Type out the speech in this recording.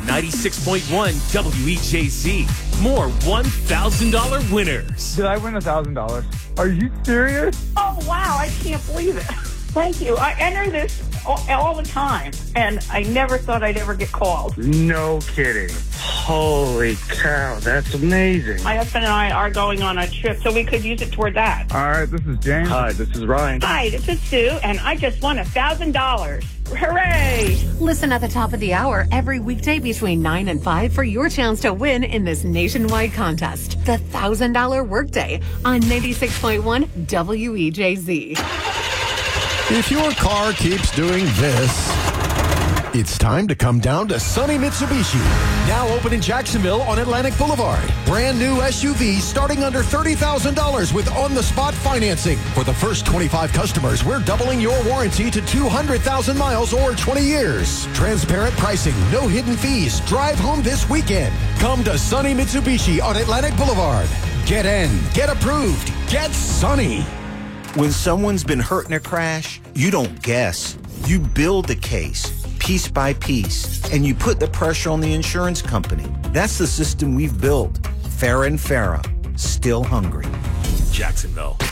96.1 WEJZ. More $1,000 winners. Did I win $1,000? Are you serious? Oh, wow. I can't believe it. Thank you. I enter this all the time, and I never thought I'd ever get called. No kidding. Holy cow, that's amazing. My husband and I are going on a trip, so we could use it toward that. All right, this is James. Hi, this is Ryan. Hi, this is Sue, and I just won $1,000. Hooray! Listen at the top of the hour every weekday between 9 and 5 for your chance to win in this nationwide contest. The $1,000 Workday on 96.1 WEJZ. If your car keeps doing this, it's time to come down to Sunny Mitsubishi. Now open in Jacksonville on Atlantic Boulevard. Brand new SUV starting under $30,000 with on-the-spot financing. For the first 25 customers, we're doubling your warranty to 200,000 miles or 20 years. Transparent pricing, no hidden fees. Drive home this weekend. Come to Sunny Mitsubishi on Atlantic Boulevard. Get in, get approved, get Sunny. When someone's been hurt in a crash, you don't guess. You build the case, piece by piece, and you put the pressure on the insurance company. That's the system we've built. Farah and Farah, still hungry. Jacksonville.